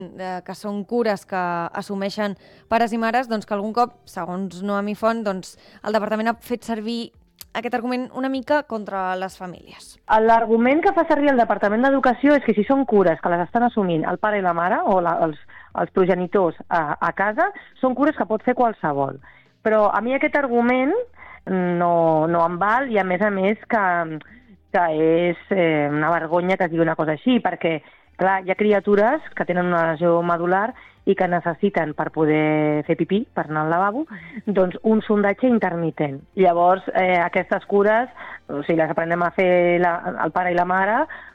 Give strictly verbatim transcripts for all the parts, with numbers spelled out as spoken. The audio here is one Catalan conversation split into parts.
eh, que són cures que assumeixen pares i mares, doncs que algun cop, segons Noemí Font, doncs el departament ha fet servir aquest argument una mica contra les famílies. L'argument que fa servir el Departament d'Educació és que si són cures que les estan assumint el pare i la mare o la, els, els progenitors a, a casa, són cures que pot fer qualsevol. Però a mi aquest argument no, no em val i a més a més que, que és eh, una vergonya que es digui una cosa així, perquè clar, hi ha criatures que tenen una lesió medular i que necessiten per poder fer pipí, per anar al lavabo, doncs un sondatge intermitent. Llavors, eh, aquestes cures, o sigui, les aprenem a fer la, el pare i la mare,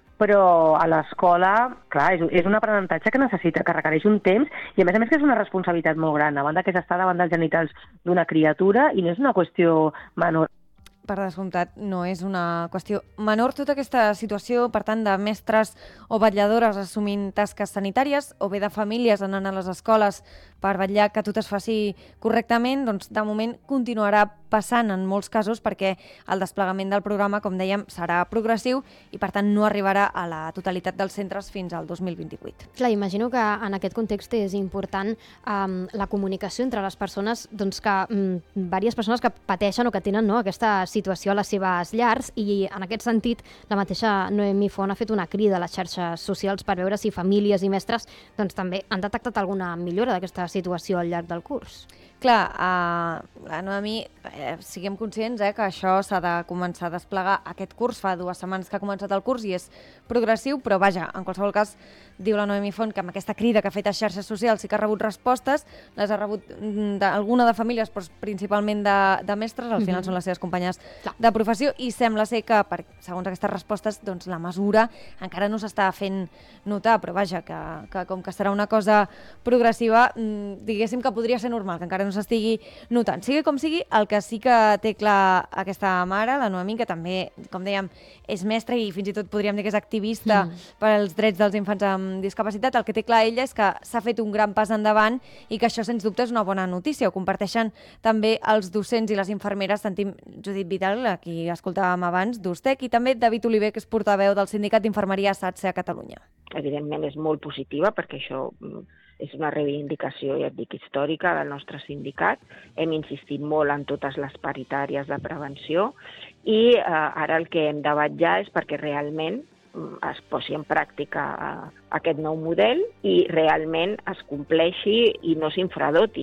però a l'escola, clar, és, és un aprenentatge que necessita, que requereix un temps, i a més a més que és una responsabilitat molt gran, a banda que s'està davant dels genitals d'una criatura, i no és una qüestió menor. Per descomptat, no és una qüestió menor tota aquesta situació, per tant, de mestres o vetlladores assumint tasques sanitàries o bé de famílies anant a les escoles per vetllar que tot es faci correctament, doncs de moment continuarà passant en molts casos perquè el desplegament del programa, com dèiem, serà progressiu i per tant no arribarà a la totalitat dels centres fins al dos mil vint-i-vuit. Clar, imagino que en aquest context és important um, la comunicació entre les persones, doncs que um, diverses persones que pateixen o que tenen no, aquesta situació a les seves llars, i en aquest sentit la mateixa Noemí Font ha fet una crida a les xarxes socials per veure si famílies i mestres doncs, també han detectat alguna millora d'aquesta situació al llarg del curs. Clar, uh, la Noemí, eh, siguem conscients eh, que això s'ha de començar a desplegar aquest curs, fa dues setmanes que ha començat el curs i és progressiu, però vaja, en qualsevol cas, diu la Noemí Font que amb aquesta crida que ha fet a xarxes socials sí que ha rebut respostes, les ha rebut d'alguna de famílies, però principalment de, de mestres, al final mm-hmm. són les seves companyes Clar. de professió, i sembla ser que, per, segons aquestes respostes, doncs la mesura encara no s'està fent notar, però vaja, que, que com que serà una cosa progressiva, diguéssim que podria ser normal, que encara no s'estigui notant. Sigui com sigui, el que sí que té clar aquesta mare, la Noemí, que també, com dèiem, és mestra i fins i tot podríem dir que és activista mm. pels drets dels infants amb discapacitat, el que té clar ella és que s'ha fet un gran pas endavant i que això, sens dubte, és una bona notícia. Ho comparteixen també els docents i les infermeres. Sentim Judit Vidal, a qui escoltàvem abans, d'Ustec, i també David Oliver, que és portaveu del Sindicat d'Infermeria SATSE a Catalunya. Evidentment és molt positiva perquè això és una reivindicació, ja et dic, històrica del nostre sindicat. Hem insistit molt en totes les paritàries de prevenció i eh, ara el que hem de vetllar és perquè realment es posi en pràctica eh, aquest nou model i realment es compleixi i no s'infradoti.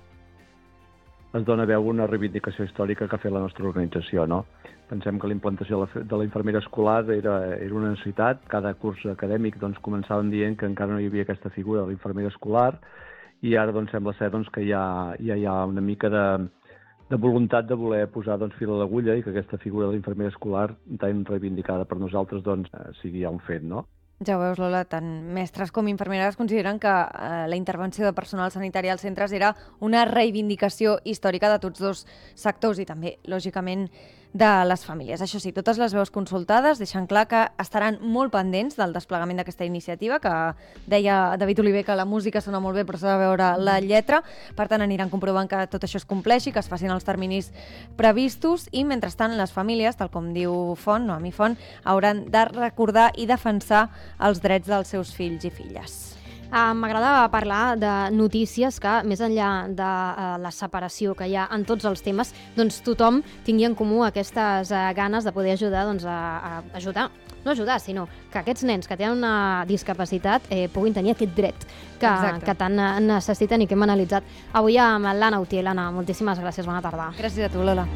Es dona veu una reivindicació històrica que ha fet la nostra organització, no? Pensem que la implantació de la infermera escolar era, era una necessitat. Cada curs acadèmic doncs, començaven dient que encara no hi havia aquesta figura de l'infermera escolar i ara doncs, sembla ser doncs, que ja, ja hi ha una mica de, de voluntat de voler posar doncs, fil a l'agulla i que aquesta figura de l'infermera escolar tan reivindicada per nosaltres doncs, sigui ja un fet, no? Ja ho veus, Lola, tant mestres com infermeres consideren que eh, la intervenció de personal sanitari als centres era una reivindicació històrica de tots dos sectors i també, lògicament, de les famílies. Això sí, totes les veus consultades deixen clar que estaran molt pendents del desplegament d'aquesta iniciativa, que deia David Oliver que la música sona molt bé però s'ha de veure la lletra, per tant aniran comprovant que tot això es compleixi, que es facin els terminis previstos i, mentrestant, les famílies, tal com diu Font, Noemí Font, hauran de recordar i defensar els drets dels seus fills i filles. Uh, M'agrada parlar de notícies que, més enllà de uh, la separació que hi ha en tots els temes, doncs tothom tingui en comú aquestes uh, ganes de poder ajudar, doncs, a, a ajudar, no ajudar, sinó que aquests nens que tenen una discapacitat eh, puguin tenir aquest dret que, que tant necessiten i que hem analitzat avui amb l'Anna Utiel. Anna, moltíssimes gràcies, bona tarda. Gràcies a tu, Lola.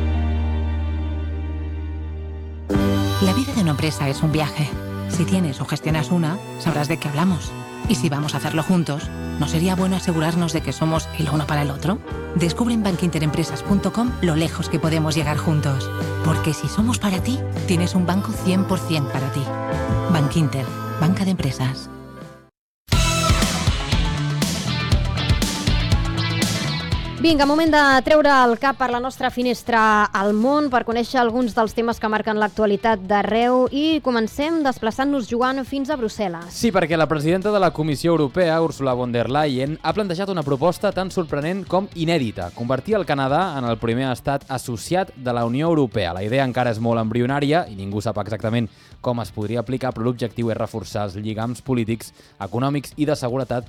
La vida de una empresa es un viaje. Si tienes o gestionas una, sabrás de qué hablamos. Y si vamos a hacerlo juntos, ¿no sería bueno asegurarnos de que somos el uno para el otro? Descubre en bankinterempresas punto com lo lejos que podemos llegar juntos. Porque si somos para ti, tienes un banco cien por ciento para ti. Bankinter, banca de empresas. Vinga, moment de treure el cap per la nostra finestra al món per conèixer alguns dels temes que marquen l'actualitat d'arreu i comencem desplaçant-nos, Joan, fins a Brussel·les. Sí, perquè la presidenta de la Comissió Europea, Ursula von der Leyen, ha plantejat una proposta tan sorprenent com inèdita, convertir el Canadà en el primer estat associat de la Unió Europea. La idea encara és molt embrionària i ningú sap exactament com es podria aplicar, però l'objectiu és reforçar els lligams polítics, econòmics i de seguretat